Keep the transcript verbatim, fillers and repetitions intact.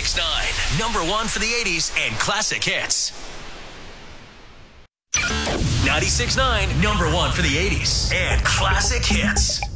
ninety-six point nine, number one for the eighties and classic hits. ninety-six point nine, number one for the eighties and classic hits.